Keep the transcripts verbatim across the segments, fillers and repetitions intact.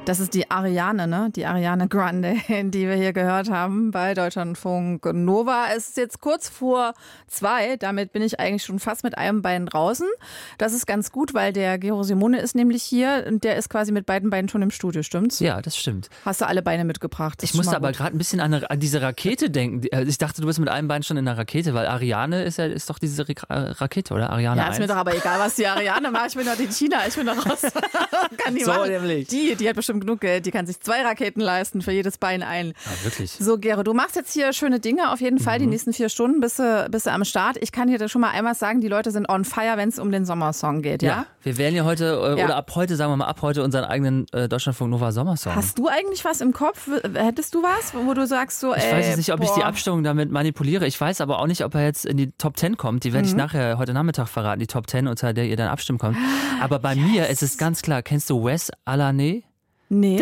Das ist die Ariane, ne? Die Ariane Grande, die wir hier gehört haben bei Deutschlandfunk Nova. Es ist jetzt kurz vor zwei. Damit bin ich eigentlich schon fast mit einem Bein draußen. Das ist ganz gut, weil der Gero Simone ist nämlich hier und der ist quasi mit beiden Beinen schon im Studio, stimmt's? Ja, das stimmt. Hast du alle Beine mitgebracht? Ich musste aber gerade ein bisschen an, an diese Rakete denken. Ich dachte, du bist mit einem Bein schon in der Rakete, weil Ariane ist ja ist doch diese Ra- Rakete, oder? Ariane Ja, ist eins. mir doch aber egal, was die Ariane macht. Ich bin doch in China, ich bin doch raus. Kann die So machen. nämlich. Die, die hat bestimmt genug Geld. Die kann sich zwei Raketen leisten für jedes Bein ein. Ah, wirklich? So, Gero, du machst jetzt hier schöne Dinge auf jeden Fall. Mhm. Die nächsten vier Stunden bist du, bist du am Start. Ich kann dir schon mal einmal sagen, die Leute sind on fire, wenn es um den Sommersong geht, ja? Ja, wir wählen ja heute, äh, Ja. oder ab heute, sagen wir mal, ab heute unseren eigenen äh, Deutschlandfunk Nova Sommersong. Hast du eigentlich was im Kopf? Hättest du was, wo du sagst so, ey, Ich weiß jetzt nicht, ob boah. ich die Abstimmung damit manipuliere. Ich weiß aber auch nicht, ob er jetzt in die Top Ten kommt. Die werde Mhm. ich nachher heute Nachmittag verraten, die Top Ten, unter der ihr dann abstimmen könnt. Aber bei Yes. mir ist es ganz klar, kennst du Wes Alané? Nee.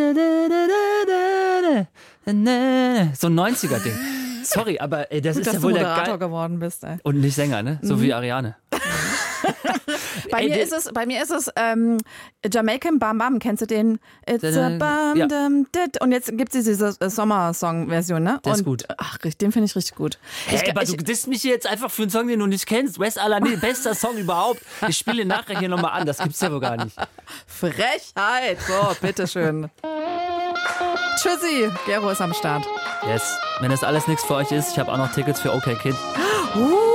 So ein neunziger-Ding. Sorry, aber ey, das Gut, ist dass ja du wohl der Moderator geil... geworden bist, ey. Und nicht Sänger, ne? So Mhm. wie Ariane. Bei Ey, mir der- ist es, bei mir ist es ähm, Jamaican Bam Bam, kennst du den? It's a bam Ja. dum dit. Und jetzt gibt es diese äh, Sommersong-Version, ne? Der ist Und, gut. Ach, den finde ich richtig gut. Hey, ich, aber ich, du disst mich jetzt einfach für einen Song, den du nicht kennst. Wes Alané, bester Song überhaupt. Ich spiele ihn nachher hier nochmal an, das gibt's ja wohl gar nicht. Frechheit. So, bitteschön. Tschüssi. Gero ist am Start. Yes. Wenn das alles nichts für euch ist, ich habe auch noch Tickets für OK Kid. Uh.